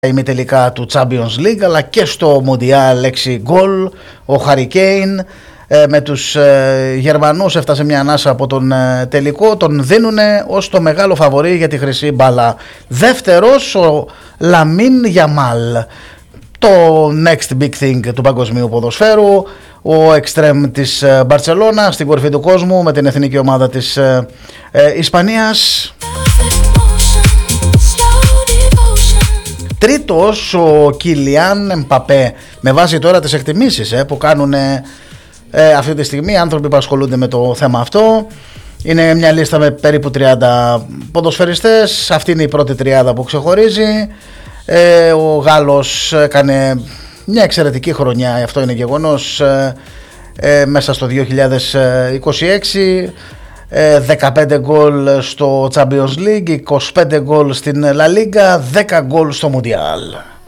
ημιτελικά του Champions League, αλλά και στο Mundial 6 γκολ. Ο Harry Kane με τους Γερμανούς έφτασε μια ανάσα από τον τελικό, τον δίνουν ως το μεγάλο φαβορί για τη χρυσή μπάλα. Δεύτερος ο Λαμίν Γιαμάλ, το next big thing του παγκοσμίου ποδοσφαίρου, ο εξτρέμ της Μπαρτσελώνα στην κορυφή του κόσμου με την εθνική ομάδα της Ισπανίας. Τρίτος ο Κιλιάν Εμπαπέ, με βάση τώρα τις εκτιμήσεις που κάνουν αυτή τη στιγμή άνθρωποι που ασχολούνται με το θέμα αυτό. Είναι μια λίστα με περίπου 30 ποδοσφαιριστές, αυτή είναι η πρώτη τριάδα που ξεχωρίζει. Ο Γάλλος έκανε μια εξαιρετική χρονιά, αυτό είναι γεγονός, μέσα στο 2026. 15 γκολ στο Champions League, 25 γκολ στην La Liga, 10 γκολ στο Mundial.